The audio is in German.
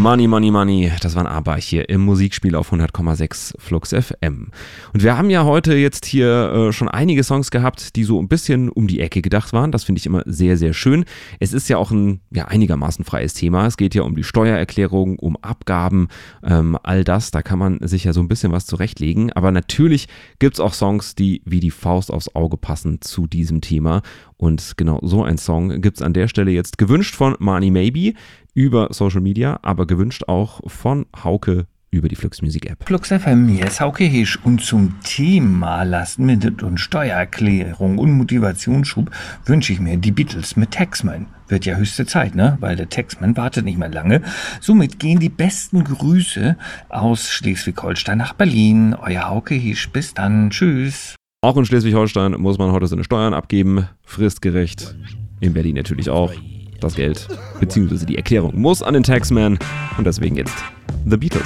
Money, Money, Money. Das waren aber hier im Musikspiel auf 100,6 Flux FM. Und wir haben ja heute jetzt hier schon einige Songs gehabt, die so ein bisschen um die Ecke gedacht waren. Das finde ich immer sehr, sehr schön. Es ist ja auch ein einigermaßen freies Thema. Es geht ja um die Steuererklärung, um Abgaben, all das. Da kann man sich ja so ein bisschen was zurechtlegen. Aber natürlich gibt es auch Songs, die wie die Faust aufs Auge passen zu diesem Thema. Und genau so ein Song gibt es an der Stelle jetzt, gewünscht von Money Maybe über Social Media, aber gewünscht auch von Hauke über die Flux Music App. Flux FM, hier ist Hauke Hisch und zum Thema Last-Minute und Steuererklärung und Motivationsschub wünsche ich mir die Beatles mit Taxman. Wird ja höchste Zeit, ne? Weil der Taxman wartet nicht mehr lange. Somit gehen die besten Grüße aus Schleswig-Holstein nach Berlin. Euer Hauke Hisch, bis dann, tschüss. Auch in Schleswig-Holstein muss man heute seine Steuern abgeben, fristgerecht. In Berlin natürlich auch. Das Geld bzw. die Erklärung muss an den Taxman und deswegen jetzt The Beatles.